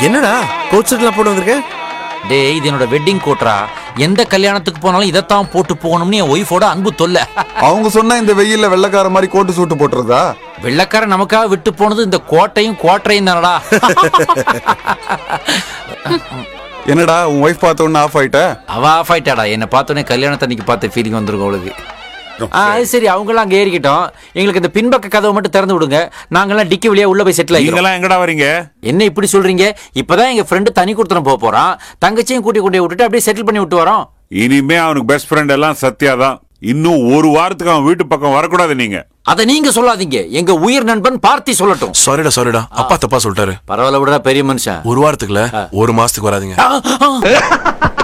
என்னடா கோட்ஸ்லாம் போட்டு வந்திருக்க? டேய், இது என்னோட வெட்டிங் கோட்ரா. எந்த கல்யாணத்துக்கு போனாலும் இதைத்தான் போட்டு போகணும்னு என் ஒய்ஃபோட அன்பு தொல்லை. அவங்க சொன்னா இந்த வெயில்ல வெள்ளைக்கார மாதிரி கோட்டு சூட்டு போட்டுறதா? வெள்ளைக்காரன் நமக்காக விட்டு போனது இந்த கோட்டையும் கோட்டையும் தானடா. என்னடா உன் ஒய்ஃப் பார்த்த உடனே ஆஃப் ஆயிட்ட? அவ ஆஃப் ஆயிட்டாடா. என்னை பார்த்தோன்னே கல்யாணத்தன்னைக்கு பார்த்த ஃபீலிங் வந்துருக்கும் அவளுக்கு. அது சரி, அவங்களாம் அங்கே ஏறிக்கிட்டோம். எங்களுக்கு இந்த பின்பக்க கதவை மட்டும் திறந்து விடுங்க. நாங்கெல்லாம் டிக்கி வழியா உள்ள போய் செட்டில் ஆகிக்கலாம். எங்கடா வரீங்க? என்ன இப்படி சொல்றீங்க? இப்பதான் எங்க ஃப்ரெண்டு தனி கொடுத்துன போறான். தங்கச்சியும் கூட்டி கொண்டு விட்டுட்டு அப்படியே செட்டில் பண்ணி விட்டு வரோம். இனிமே அவனுக்கு பெஸ்ட் ஃப்ரெண்ட் எல்லாம் சத்யா தான். இன்னும் ஒரு வாரத்துக்கு அவன் வீட்டு பக்கம் வரக்கூடாது. நீங்க அதை நீங்க சொல்லாதீங்க, எங்க உயிர் நண்பன் பார்த்தி சொல்லட்டும். சாரிடா அப்பா தப்பா சொல்லிட்டாரு. பரவாயில்ல விடுறா, பெரிய மனுஷன். ஒரு வாரத்துக்குல ஒரு மாசத்துக்கு வராதீங்க.